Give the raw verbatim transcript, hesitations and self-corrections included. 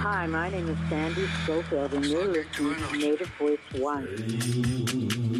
Hi, my name is Sandy Schofield, and you're listening to Native Voice One.